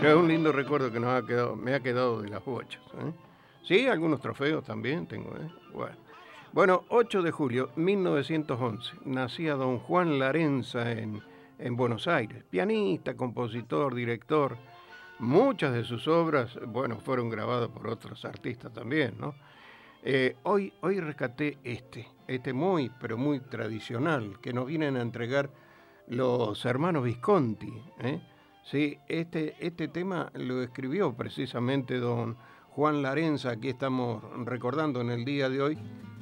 Pero es un lindo recuerdo que me ha quedado de las bochas. ¿Eh? Sí, algunos trofeos también tengo. Bueno, 8 de julio 1911 nacía don Juan Larenza en Buenos Aires. Pianista, compositor, director. Muchas de sus obras, bueno, fueron grabadas por otros artistas también, ¿no? Hoy rescaté este muy, pero muy tradicional, que nos vienen a entregar los hermanos Visconti. ¿Eh? Sí, este tema lo escribió precisamente don Juan Larenza, aquí estamos recordando en el día de hoy,